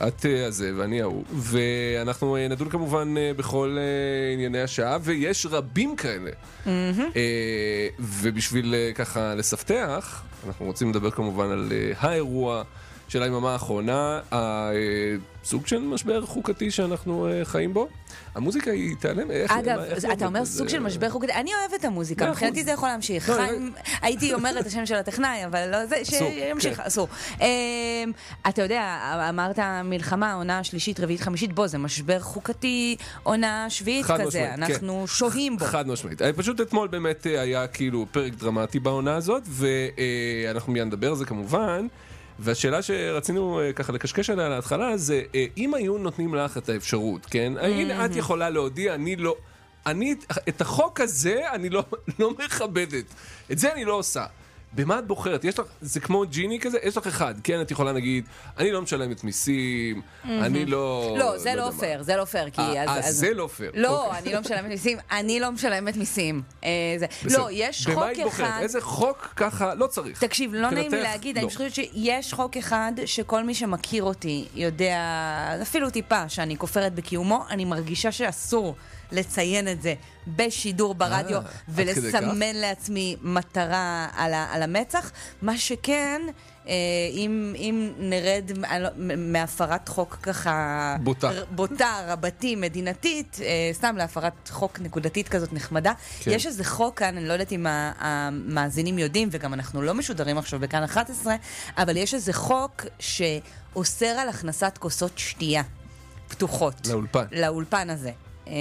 את הזה ואני ההוא, ואנחנו נדון כמובן בכל ענייני השעה, ויש רבים כאלה. ובשביל ככה לספתח, אנחנו רוצים לדבר כמובן על האירוע של היממה האחרונה, הסוג של משבר חוקתי שאנחנו חיים בו. המוזיקה היא תעלם. אגב, אתה אומר סוג של משבר חוקתי, אני אוהבת את המוזיקה, מבחינתי זה יכול להמשיך. חיים, הייתי אומרת השם של הטכנאי, אבל לא זה, שימשיך, אסור. אתה יודע, אמרת מלחמה, עונה השלישית, רביעית, חמישית, בו, זה משבר חוקתי, עונה שביעית כזה, אנחנו שוהים בו. חד משמעית. פשוט אתמול באמת היה כאילו פרק דרמטי בעונה הזאת, ואנחנו מיד נדבר על זה כמובן. והשאלה שרצינו ככה לקשקש עליה להתחלה זה, אם היו נותנים לך את האפשרות, כן? הנה את יכולה להודיע, את החוק הזה אני לא מכבדת. את זה אני לא עושה. במה את בוחרת? יש לך, זה כמו ג'יני כזה, יש לך אחד, כן, את יכולה להגיד, אני לא משלמת מיסים, אני לא... לא, זה לא פייר, זה לא פייר, כי... זה לא פייר. לא, אני לא משלמת מיסים, אני לא משלמת מיסים. לא, יש חוק אחד... במה היית בוחרת? איזה חוק ככה לא צריך? תקשיב, לא נעים לי להגיד, אני חושבת שיש חוק אחד שכל מי שמכיר אותי יודע, אפילו טיפה, שאני כופרת בקיומו, אני מרגישה שאסור לציין את זה בשידור ברדיו ולסמן לעצמי מטרה על המצח. מה שכן, אם נרד מהפרת חוק ככה בוטה, רבתי, מדינתית, סתם להפרת חוק נקודתית כזאת נחמדה, יש איזה חוק כאן, אני לא יודעת אם המאזינים יודעים, וגם אנחנו לא משודרים עכשיו בכאן 11, אבל יש איזה חוק שאוסר על הכנסת כוסות שתייה פתוחות לאולפן הזה.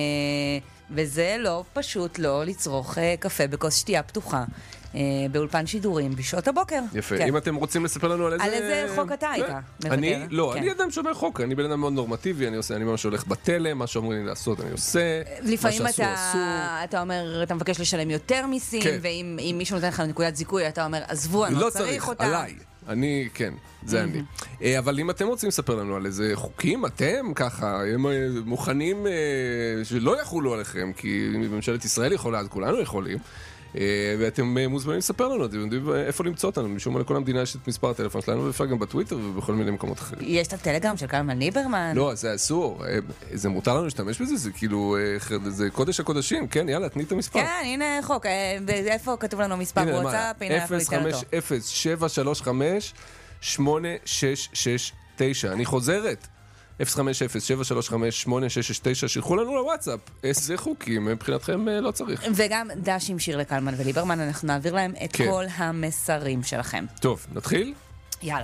וזה לא פשוט לא לצרוך קפה בכוס שתייה פתוחה באולפן שידורים בשעות הבוקר. יפה. אם אתם רוצים לספר לנו על איזה חוק אתה היית? אני אדם שומר חוק, אני בן אדם מאוד נורמטיבי, אני ממש הולך בתלם, מה שאומרים לי לעשות אני עושה, לפעמים אתה אומר, אתה מבקש לשלם יותר מיסים, ואם מישהו נותן לך נקודת זיכוי, אתה אומר, עזבו, אני לא צריך אותה. עליי. כן, זה אני. אבל אם אתם רוצים לספר לנו על איזה חוקים, אתם ככה, הם מוכנים שלא יחולו עליכם, כי ממשלת ישראל יכולה, אז כולנו יכולים, ואתם מוזמנים לספר לנו, אתם יודעים איפה למצוא אותנו, משום מה לכל המדינה יש את מספר הטלפון שלנו, ואפשר גם בטוויטר ובכל מיני מקומות אחרים. יש את הטלגרם של קלמן ליברמן? לא, זה אסור, זה מותר לנו להשתמש בזה, זה כאילו, זה קודש הקודשים, כן, יאללה, תני את המספר. כן, הנה חוק, איפה כתוב לנו מספר וואטסאפ, הנה אנחנו ניתן אותו. 050-735-8669, אני חוזרת. 050-735-8669, שילחו לנו לוואטסאפ. איזה חוקים, מבחינתכם לא צריך. וגם דש עם שיר לקלמן וליברמן, אנחנו נעביר להם את כל המסרים שלכם. טוב, נתחיל? יאללה.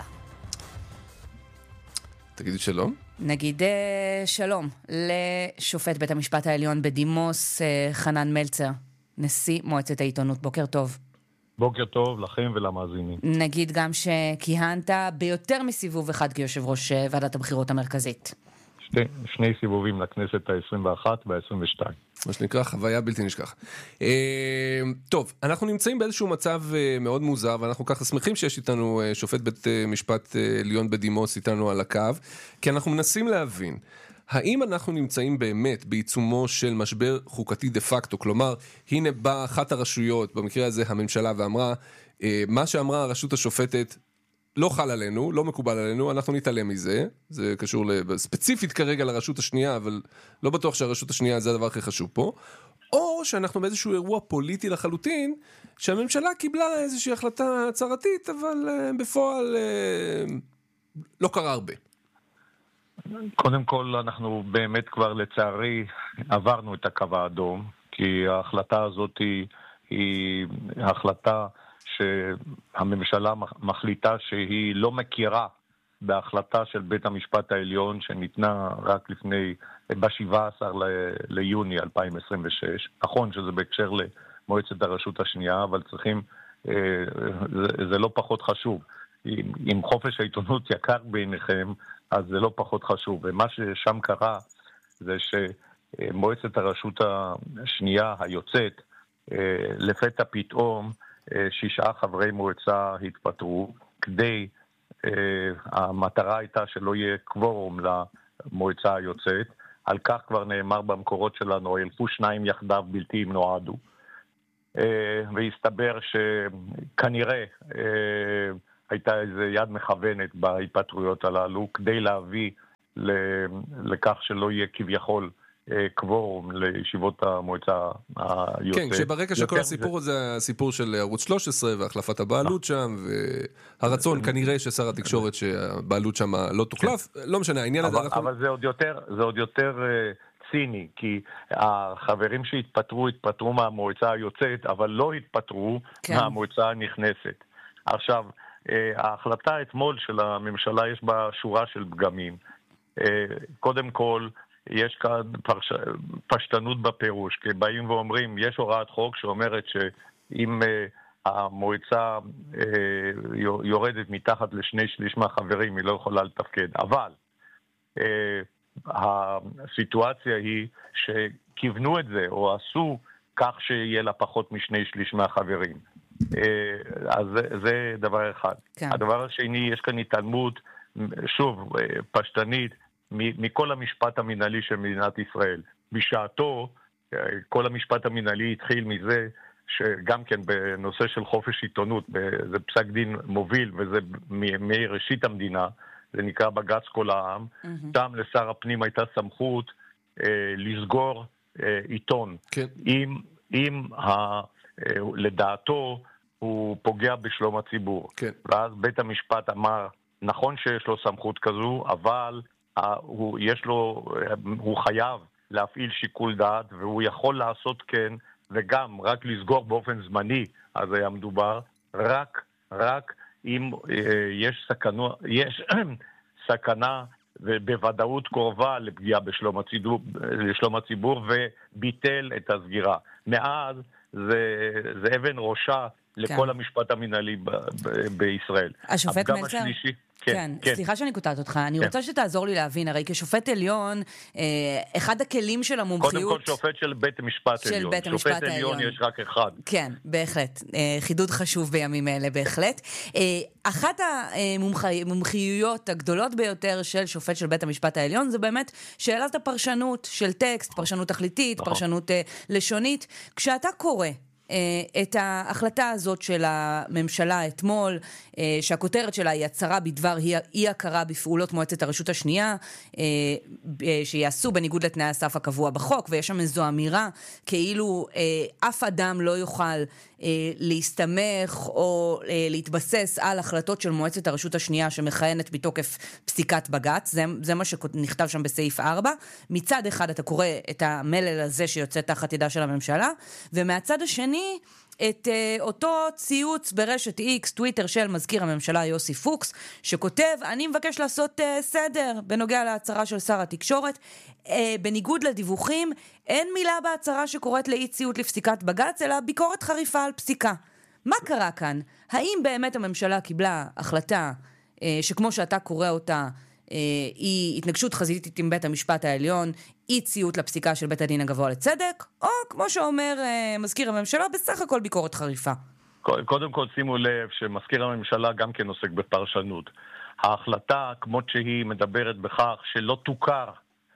תגידי שלום. נגיד שלום לשופט בית המשפט העליון בדימוס, חנן מלצר, נשיא מועצת העיתונות. בוקר טוב. בוקר טוב לכם ולמאזינים. נגיד גם שכיהנת ביותר מסיבוב אחד כיושב ראש ועדת הבחירות המרכזית. שני סיבובים לכנסת ה-21 וה-22. מה שנקרא חוויה בלתי נשכח. טוב, אנחנו נמצאים באיזשהו מצב מאוד מוזר, ואנחנו ככה שמחים שיש איתנו שופט בית משפט עליון בדימוס איתנו על הקו, כי אנחנו מנסים להבין, האם אנחנו נמצאים באמת בעיצומו של משבר חוקתי דה פקטו, כלומר, הנה באה אחת הרשויות, במקרה הזה הממשלה, ואמרה, מה שאמרה הרשות השופטת לא חל עלינו, לא מקובל עלינו, אנחנו נתעלם מזה, זה קשור ספציפית כרגע לרשות השנייה, אבל לא בטוח שהרשות השנייה זה הדבר הכי חשוב פה, או שאנחנו באיזשהו אירוע פוליטי לחלוטין, שהממשלה קיבלה איזושהי החלטה הצהרתית, אבל בפועל לא קרה הרבה. קודם כל, אנחנו באמת כבר לצערי עברנו את הקו האדום, כי ההחלטה הזאת היא החלטה שהממשלה מחליטה שהיא לא מכירה בהחלטה של בית המשפט העליון שניתנה רק ב-17 ליוני 2026. נכון שזה בהקשר למועצת הרשות השנייה, אבל זה לא פחות חשוב. אם חופש העיתונות יקר בעיניכם, אז זה לא פחות חשוב. ומה ששם קרה זה שמועצת הרשות השנייה היוצאת, לפתע פתאום 6 חברי מועצה התפטרו, המטרה הייתה שלא יהיה קוורום למועצה היוצאת, על כך כבר נאמר במקורות שלנו, ילכו 2 יחדיו בלתי אם נועדו. והסתבר שכנראה הייתה איזו יד מכוונת בהתפטרויות הללו, כדי להביא לכך שלא יהיה כביכול קוורום לישיבות המועצה היוצאת. כן, כשברקע של כל הסיפור הזה, הסיפור של ערוץ 13 והחלפת הבעלות שם, והרצון כנראה ששר התקשורת שהבעלות שם לא תוחלף, לא משנה, העניין הזה... אבל זה עוד יותר ציני, כי החברים התפטרו מהמועצה היוצאת, אבל לא התפטרו מהמועצה הנכנסת. עכשיו, ההחלטה אתמול של הממשלה יש בה שורה של פגמים. קודם כל, יש כאן פשטנות בפירוש, כי באים ואומרים, יש הוראת חוק שאומרת שאם המועצה יורדת מתחת ל2/3 מהחברים, היא לא יכולה לתפקד. אבל הסיטואציה היא שכיוונו את זה, או עשו כך שיהיה לה פחות מ2/3 מהחברים. אז זה דבר אחד. כן. הדבר השני, יש כאן התעלמות, שוב, פשטנית, מכל המשפט המנהלי של מדינת ישראל. בשעתו, כל המשפט המנהלי התחיל מזה, שגם כן בנושא של חופש עיתונות, זה פסק דין מוביל, וזה מראשית המדינה, זה נקרא בג"ץ כל העם, שם לשר הפנים הייתה סמכות לסגור עיתון. כן. אם לדעתו הוא פוגע בשלום הציבור. כן. ואז בית המשפט אמר, נכון שיש לו סמכות כזו, אבל הוא חייב להפעיל שיקול דעת, והוא יכול לעשות כן, וגם רק לסגור באופן זמני, אז היה מדובר, רק אם יש סכנה ובוודאות קרובה לפגיעה בשלום הציבור, וביטל את הסגירה. מאז זה אבן ראשה לכל המשפט המנהלי בישראל. השופט מלצר, כן, סליחה שאני קוטעת אותך, אני רוצה שתעזור לי להבין, הרי כשופט עליון, אחד הכלים של המומחיות... קודם כל שופט של בית המשפט עליון, שופט עליון יש רק אחד. כן, בהחלט, חידוד חשוב בימים אלה, בהחלט. אחת המומחיויות הגדולות ביותר של שופט של בית המשפט העליון, זה באמת שאלת הפרשנות של טקסט, פרשנות תכליתית, פרשנות לשונית. כשאתה קורא את ההחלטה הזאת של הממשלה אתמול, שהכותרת שלה היא הצהרה בדבר אי הכרה בפעולות מועצת הרשות השנייה, שיעשו בניגוד לתנאי הסף הקבוע בחוק, ויש שם איזו אמירה כאילו אף אדם לא יוכל להסתמך או להתבסס על החלטות של מועצת הרשות השנייה שמכהנת בתוקף פסיקת בג"ץ. זה מה שנכתב שם בסעיף 4. מצד אחד אתה קורא את המלל הזה שיוצא תחת ידה של הממשלה, ומהצד השני את אותו ציוץ ברשת X, טוויטר של מזכיר הממשלה יוסי פוקס, שכותב, אני מבקש לעשות סדר בנוגע להצהרה של שר התקשורת. בניגוד לדיווחים, אין מילה בהצהרה שקוראת לאי ציות לפסיקת בג"ץ, אלא ביקורת חריפה על פסיקה. מה קרה כאן? האם באמת הממשלה קיבלה החלטה שכמו שאתה קורא אותה, היא התנגשות חזיתית עם בית המשפט העליון, אי ציות לפסיקה של בית הדין הגבוה לצדק, או כמו שאומר מזכיר הממשלה, בסך הכל ביקורת חריפה? קודם כל שימו לב שמזכיר הממשלה גם כן עוסק בפרשנות. ההחלטה כמות שהיא מדברת בכך שלא תוכר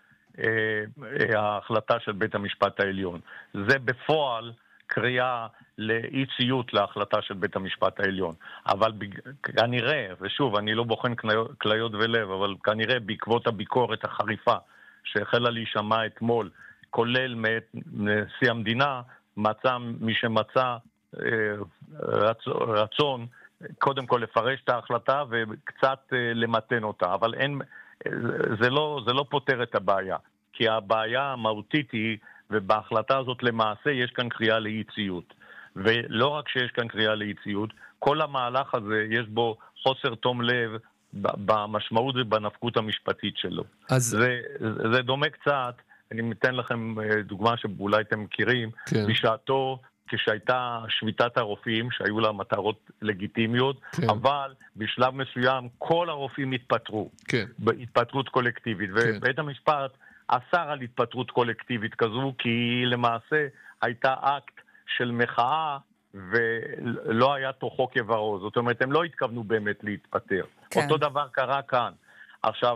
ההחלטה של בית המשפט העליון. זה בפועל קריאה לאי ציות להחלטה של בית המשפט העליון. אבל כנראה, ושוב, אני לא בוחן כליות ולב, אבל כנראה בעקבות הביקורת החריפה שהחלה להישמע אתמול, כולל מנשיא המדינה, מצא מי שמצא רצון קודם כל לפרש את ההחלטה וקצת למתן אותה. אבל זה לא פותר את הבעיה, כי הבעיה המהותית היא, ובהחלטה הזאת למעשה יש כאן קריאה לאי ציות. ולא רק שיש כאן קריאה לאי ציות, כל המהלך הזה יש בו חוסר תום לב במשמעות ובנפקות המשפטית שלו. זה דומה קצת, אני מתן לכם דוגמה שאולי אתם מכירים, כן. בשעתו כשהייתה שביתת הרופאים, שהיו לה מטרות לגיטימיות, כן. אבל בשלב מסוים כל הרופאים התפטרו, כן. בהתפטרות קולקטיבית, כן. ובית המשפט אסר על התפטרות קולקטיבית כזו, כי היא למעשה הייתה אקט של מחאה, ולא היה תוכו כברו. זאת אומרת, הם לא התכוונו באמת להתפטר. כן. אותו דבר קרה כאן. עכשיו,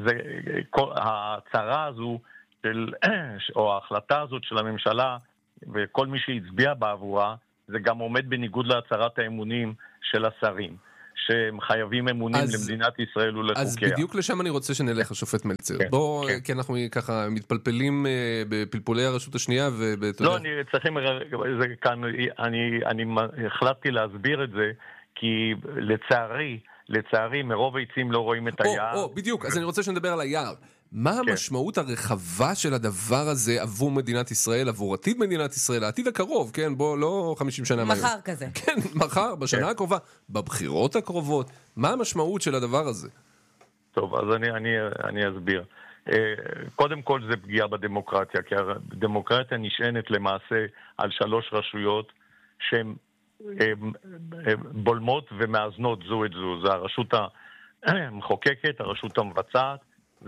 ההצהרה הזו, או ההחלטה הזאת של הממשלה, וכל מי שהצביע בעבורה, זה גם עומד בניגוד להצהרת האמונים של השרים. שהם חייבים אמונים למדינת ישראל ולחוקיה. אז בדיוק לשם אני רוצה שנלך, השופט מלצר. בוא, כי אנחנו ככה מתפלפלים בפלפולי הרשות השנייה. לא, אני החלטתי להסביר את זה, כי לצערי מרוב העצים לא רואים את היער. בדיוק, אז אני רוצה שנדבר על היער. מה המשמעות הרחבה של הדבר הזה עבור מדינת ישראל, עבור עתיד מדינת ישראל, העתיד הקרוב, כן? בוא, לא 50 שנה מהיום. מחר כזה. כן, מחר, בשנה הקרובה, בבחירות הקרובות. מה המשמעות של הדבר הזה? טוב, אז אני אסביר. קודם כל זה פגיעה בדמוקרטיה, כי הדמוקרטיה נשענת למעשה על 3 רשויות שהן בולמות ומאזנות זו את זו. זה הרשות המחוקקת, הרשות המבצעת,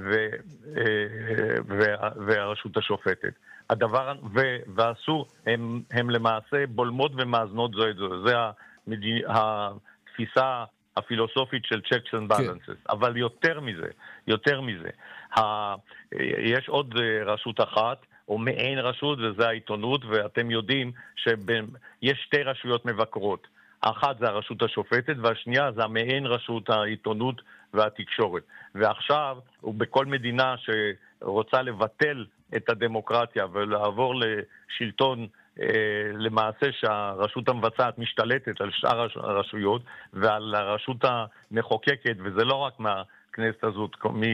והרשות השופטת. והאסור, הם למעשה בולמות ומאזנות זו את זו. זה התפיסה הפילוסופית של checks and balances. אבל יותר מזה, יש עוד רשות אחת, או מעין רשות, וזה העיתונות, ואתם יודעים שיש 2 רשויות מבקרות. האחת זה הרשות השופטת, והשנייה זה המעין רשות העיתונות והתקשורת. ועכשיו, בכל מדינה שרוצה לבטל את הדמוקרטיה ולעבור לשלטון למעשה שהרשות המבצעת משתלטת על שאר הרשויות ועל הרשות המחוקקת, וזה לא רק מהכנסת הזאת,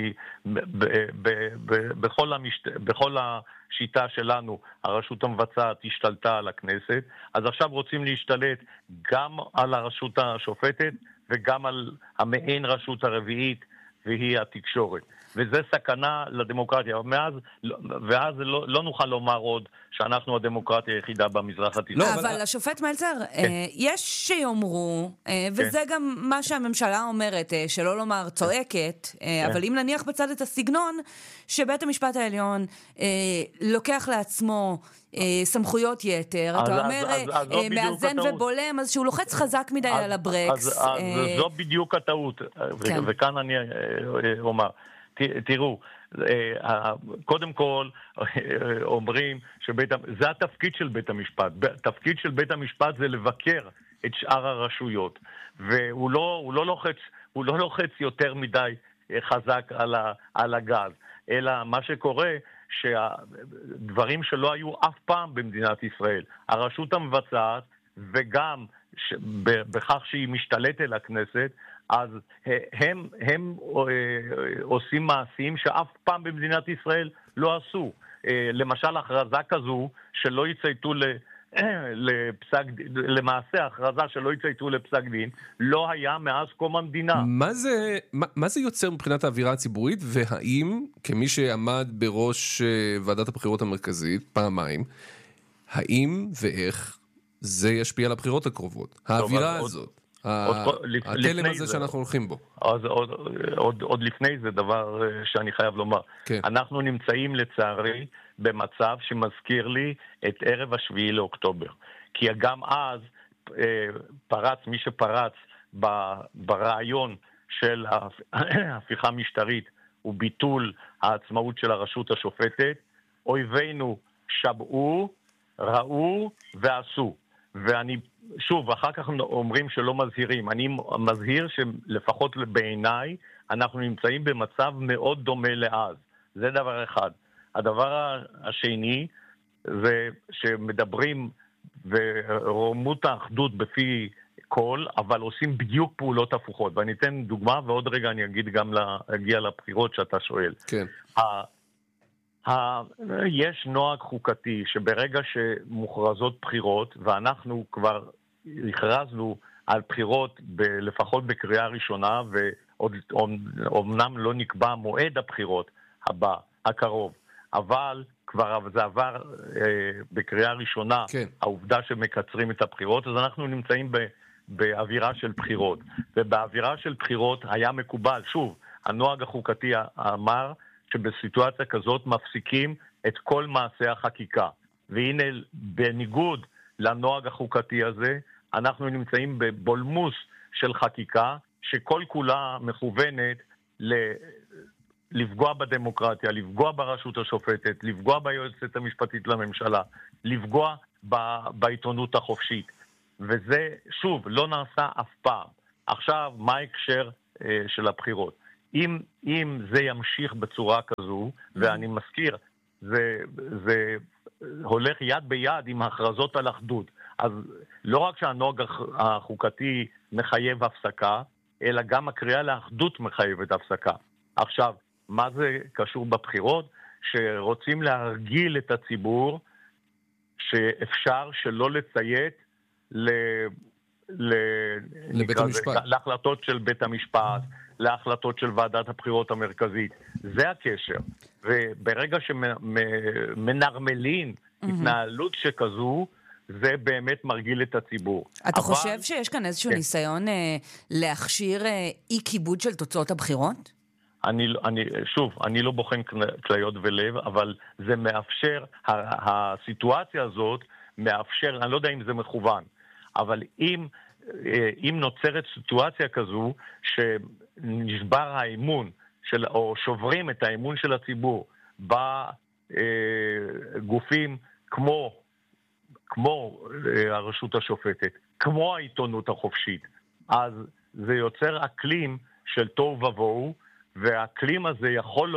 בכל השיטה שלנו הרשות המבצעת השתלטה על הכנסת, אז עכשיו רוצים להשתלט גם על הרשות השופטת וגם על המעין רשות הרביעית, והיא התקשורת. וזה סכנה לדמוקרטיה. ואז לא נוכל לומר עוד שאנחנו הדמוקרטיה היחידה במזרח התיכון. אבל השופט מלצר, יש שיאמרו, וזה גם מה שהממשלה אומרת, שלא לומר צועקת, אבל אם נניח בצד את הסגנון, שבית המשפט העליון לוקח לעצמו סמכויות יתר, אתה אומר מאזן ובולם, אז שהוא לוחץ חזק מדי על הברקס. אז זו בדיוק הטעות, וכאן אני אומר, תראו, קודם כל אומרים זה התפקיד של בית המשפט. התפקיד של בית המשפט זה לבקר את שאר הרשויות, והוא לא לוחץ יותר מדי חזק על הגז, אלא מה שקורה שדברים שלא היו אף פעם במדינת ישראל, הרשות המבצעת וגם בכך שהיא משתלטת על הכנסת, אז הם עושים מעשים שאף פעם במדינת ישראל לא עשו. למשל, הכרזה כזו שלא יצייתו למעשה, הכרזה שלא יצייתו לפסק דין, לא היה מאז קום המדינה. מה זה יוצר מבחינת האווירה הציבורית, והאם, כמי שעמד בראש ועדת הבחירות המרכזית פעמיים, האם ואיך זה ישפיע על הבחירות הקרובות? האווירה הזאת. התלם הזה שאנחנו הולכים בו. עוד לפני זה דבר שאני חייב לומר. אנחנו נמצאים לצערי במצב שמזכיר לי את ערב 7 לאוקטובר. כי גם אז מי שפרץ ברעיון של ההפיכה המשטרית וביטול העצמאות של הרשות השופטת, אויבינו שבעו, ראו ועשו. ואני, שוב, אחר כך אומרים שלא מזהירים. אני מזהיר שלפחות בעיניי אנחנו נמצאים במצב מאוד דומה לאז. זה דבר אחד. הדבר השני זה שמדברים ורוממות האחדות בפי כל, אבל עושים בדיוק פעולות הפוכות. ואני אתן דוגמה, ועוד רגע אני אגיד גם להגיע לבחירות שאתה שואל. כן. יש נוהג חוקתי שברגע שמוכרזות בחירות, ואנחנו כבר הכרזנו על בחירות לפחות בקריאה ראשונה, ואומנם לא נקבע מועד הבחירות הבא, הקרוב, אבל כבר זה עבר בקריאה ראשונה, כן. העובדה שמקצרים את הבחירות, אז אנחנו נמצאים באווירה של בחירות. ובאווירה של בחירות היה מקובל, שוב, הנוהג החוקתי אמר, שבסיטואציה כזאת מפסיקים את כל מעשה החקיקה. והנה, בניגוד לנוהג החוקתי הזה, אנחנו נמצאים בבולמוס של חקיקה, שכל כולה מכוונת לפגוע בדמוקרטיה, לפגוע ברשות השופטת, לפגוע ביועצת המשפטית לממשלה, לפגוע בעיתונות החופשית. וזה, שוב, לא נעשה אף פעם. עכשיו, מה ההקשר של הבחירות? אם זה ימשיך בצורה כזו, ואני מזכיר, זה הולך יד ביד עם הכרזות על אחדות. אז לא רק שהנוהג החוקתי מחייב הפסקה, אלא גם הקריאה לאחדות מחייבת הפסקה. עכשיו, מה זה קשור בבחירות? שרוצים להרגיל את הציבור שאפשר שלא לציית לבית המשפט. להחלטות של בית המשפט, להחלטות של ועדת הבחירות המרכזית. זה הקשר. וברגע שמנרמלים התנהלות שכזו, זה באמת מרגיל את הציבור. אתה חושב שיש כאן איזשהו ניסיון להכשיר אי כיבוד של תוצאות הבחירות? אני לא בוחן כליות ולב, אבל זה מאפשר, הסיטואציה הזאת מאפשר, אני לא יודע אם זה מכוון, אבל אם נוצרת סיטואציה כזו שנשבר האמון או שוברים את האמון של הציבור בגופים כמו הרשות השופטת, כמו העיתונות החופשית, אז זה יוצר אקלים של תוהו ובוהו, והאקלים הזה יכול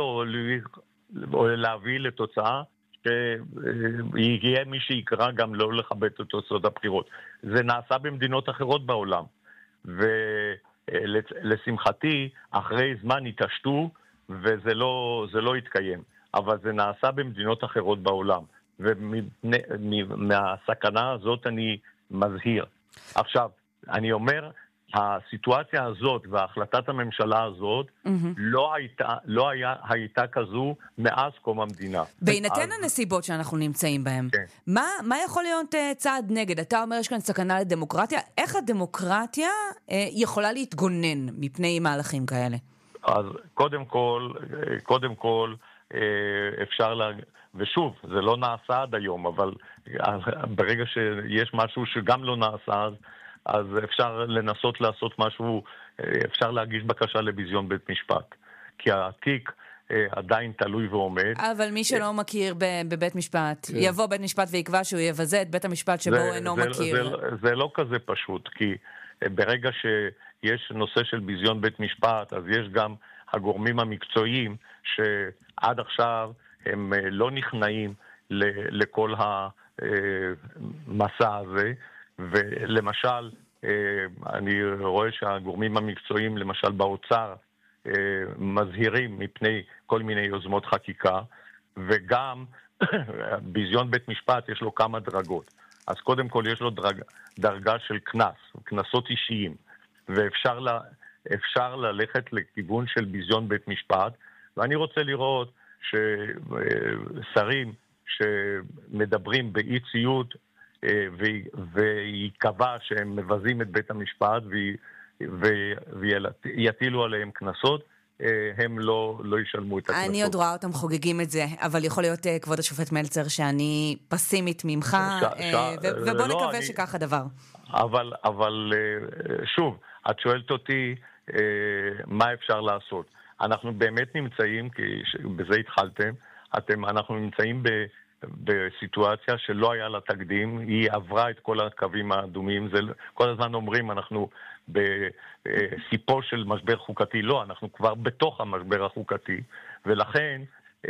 להביא לתוצאה שיהיה מי שיקרא גם לא לכבד את תוצאות הבחירות. זה נעשה במדינות אחרות בעולם, ולשמחתי אחרי זמן התעשתו וזה לא התקיים, אבל זה נעשה במדינות אחרות בעולם, ומהסכנה הזאת אני מזהיר. עכשיו, אני אומר, הסיטואציה הזאת והחלטת הממשלה הזאת לא הייתה כזו מאז קום המדינה. בהינתן הנסיבות שאנחנו נמצאים בהם, מה יכול להיות צעד נגד? אתה אומר יש כאן סכנה לדמוקרטיה. איך הדמוקרטיה יכולה להתגונן מפני מהלכים כאלה? אז קודם כל אפשר ושוב, זה לא נעשה עד היום, אבל ברגע שיש משהו שגם לא נעשה, אז אפשר לנסות לעשות משהו, אפשר להגיש בקשה לביזיון בית משפט. כי התיק עדיין תלוי ועומד. אבל מי שלא מכיר בבית משפט, יבוא בית משפט ויקבע שהוא יבזה את בית המשפט שבו הוא אינו מכיר. זה לא כזה פשוט, כי ברגע שיש נושא של ביזיון בית משפט, אז יש גם הגורמים המקצועיים שעד עכשיו הם לא נכנעים לכל המסע הזה, ולמשל, אני רואה שהגורמים המקצועיים, למשל באוצר, מזהירים מפני כל מיני יוזמות חקיקה, וגם ביזיון בית משפט יש לו כמה דרגות. אז קודם כל יש לו דרגה של כנסות אישיים, ואפשר ללכת לכיוון של ביזיון בית משפט, ואני רוצה לראות ששרים שמדברים באי ציות, ויקבע שהם מבזים את בית המשפט ויטילו עליהם קנסות, הם לא ישלמו את הקנסות. אני עוד רואה אותם חוגגים את זה, אבל יכול להיות, כבוד השופט מלצר, שאני פסימית ממך, ובוא נקווה שכך הדבר. אבל שוב, את שואלת אותי מה אפשר לעשות. אנחנו באמת נמצאים, כי בזה התחלתם, אנחנו נמצאים בסיטואציה שלא היה לה תקדים, היא עברה את כל הקווים האדומים, כל הזמן אומרים אנחנו בסיפו של משבר חוקתי, לא, אנחנו כבר בתוך המשבר החוקתי, ולכן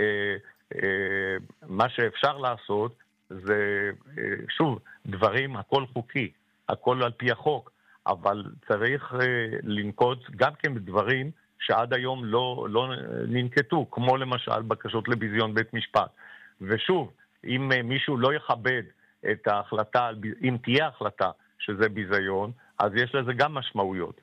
מה שאפשר לעשות זה, שוב, דברים, הכל חוקי, הכל על פי החוק, אבל צריך לנקוט גם כן בדברים שעד היום לא ננקטו, כמו למשל בקשות לביזיון בית משפט. ושוב, אם מישהו לא יכבד את ההחלטה, אם תהיה החלטה שזה ביזיון, אז יש לזה גם משמעויות.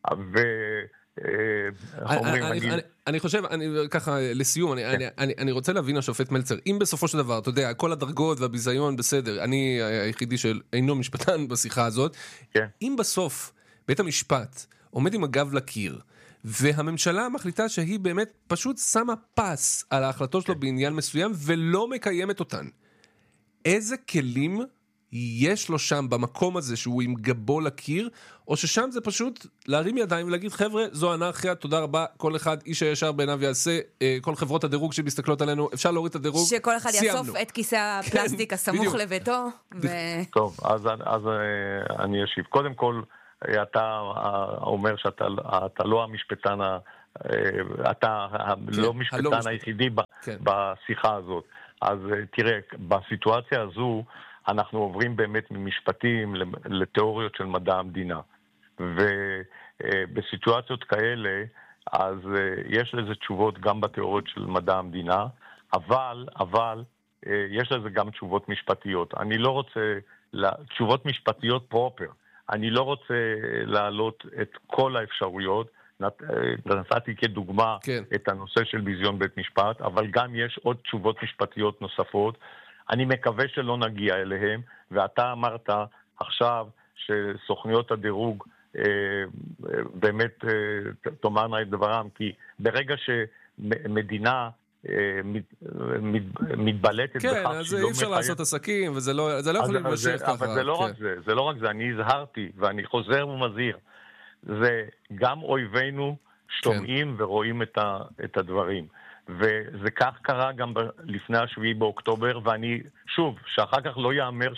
אני חושב, ככה לסיום, אני רוצה להבין השופט מלצר, אם בסופו של דבר, אתה יודע, כל הדרגות והביזיון בסדר, אני היחידי שאינו משפטן בשיחה הזאת, אם בסוף בית המשפט עומד עם הגב לקיר, והממשלה מחליטה שהיא באמת פשוט שמה פס על ההחלטות שלו בעניין מסוים ולא מקיימת אותן. איזה כלים יש לו שם במקום הזה שהוא עם גבו לקיר, או ששם זה פשוט להרים ידיים ולהגיד, חבר'ה, זו אנרכיה, תודה רבה, כל אחד איש הישר בעיניו יעשה, כל חברות הדירוג שמסתכלות עלינו, אפשר להוריד את הדירוג, שכל אחד יאסוף את כיסא הפלסטיק הסמוך לביתו. טוב, אז אני אשיב. קודם כל, אתה אומר שאתה לא המשפטן, אתה לא המשפטן היחידי בשיחה הזאת. אז תראה, בסיטואציה הזו אנחנו עוברים באמת ממשפטים לתיאוריות של מדע המדינה. ובסיטואציות כאלה, אז יש לזה תשובות גם בתיאוריות של מדע המדינה, אבל יש לזה גם תשובות משפטיות. אני לא רוצה, תשובות משפטיות פרופר. אני לא רוצה להעלות את כל האפשרויות. נתתי כדוגמה את הנושא של ביזיון בית משפט, אבל גם יש עוד תשובות משפטיות נוספות. אני מקווה שלא נגיע אליהם, ואתה אמרת עכשיו שסוכניות הדירוג באמת תאמרנה את דברם, כי ברגע שמדינה מתבלטת כן, אז אי אפשר לעשות עסקים, וזה לא יכול להימשך ככה. אבל זה לא רק זה, אני הזהרתי, ואני חוזר ומזהיר. זה גם אויבינו שומעים ורואים את הדברים. וזה כך קרה גם לפני 7 באוקטובר, ואני, שוב, שאחר כך לא יאמר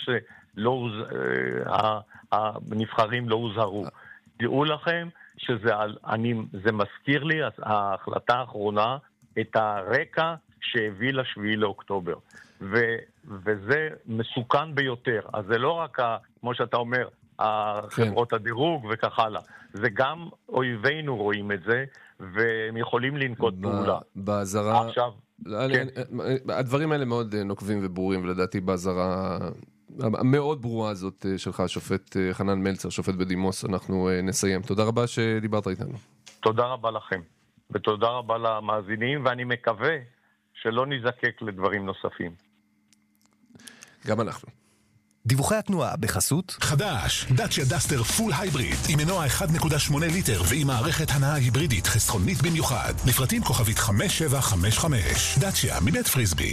שהנבחרים לא הוזהרו. דעו לכם שזה מזכיר לי, ההחלטה האחרונה, את הרקע שהביא ל7 לאוקטובר. וזה מסוכן ביותר. אז זה לא רק, כמו שאתה אומר, חברות הדירוג וכך הלאה. זה גם אויבינו רואים את זה, והם יכולים לנקוט פעולה. בעזרה... עכשיו, הדברים האלה מאוד נוקבים וברורים, ולדעתי בעזרה המאוד ברורה הזאת שלך, השופט חנן מלצר, שופט בדימוס, אנחנו נסיים. תודה רבה שדיברת איתנו. תודה רבה לכם, ותודה רבה למאזינים, ואני מקווה שלא נזקק לדברים נוספים. גם אנחנו. דיווחי התנועה בחסות חדש, דאצ'יה דסטר פול הייבריד עם מנוע 1.8 ליטר ועם מערכת הנעה היברידית חסכונית במיוחד. לפרטים כוכבית 5755. דאצ'יה מבית פריסבי.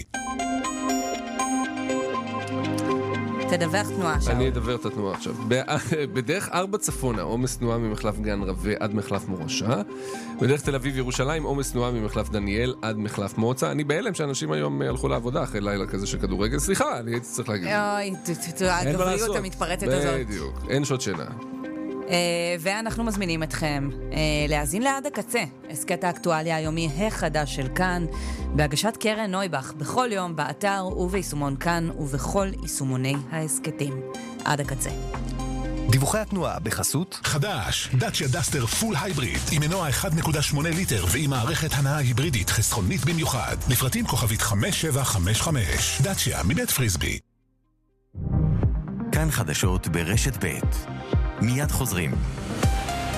תדווח תנועה עכשיו. אני אדבר את התנועה עכשיו. בדרך 4 צפונה, עומס תנועה ממחלף גן רווה עד מחלף מורשה. בדרך תל אביב ירושלים, עומס תנועה ממחלף דניאל עד מחלף מוצא. אני בהלם שאנשים היום הלכו לעבודה אחרי לילה כזה של כדורגל. סליחה, אני הייתי צריך להגיד. אוי, הגבריות המתפרצת הזאת. בדיוק, אין שעות שינה. ואנחנו מזמינים אתכם להאזין לעד הקצה, הסקט האקטואליה היומי החדש של כאן, בהגשת קרן נויבך, בכל יום באתר וביישומון כאן ובכל יישומוני ההסקטים. עד הקצה. דיווחי התנועה בחסות חדש, דאצ'יה דסטר פול הייבריד עם מנוע 1.8 ליטר ועם מערכת הנעה היברידית חסכונית במיוחד. לפרטים כוכבית 5755. דאצ'יה מבית פריסבי. כאן חדשות ברשת ב'. מיד חוזרים.